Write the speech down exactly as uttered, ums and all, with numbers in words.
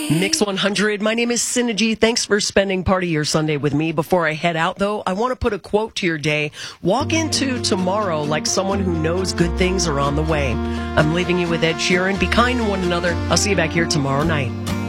Mix one hundred. My name is Synergy. Thanks for spending part of your Sunday with me. Before I head out, though, I want to put a quote to your day. Walk into tomorrow like someone who knows good things are on the way. I'm leaving you with Ed Sheeran. Be kind to one another. I'll see you back here tomorrow night.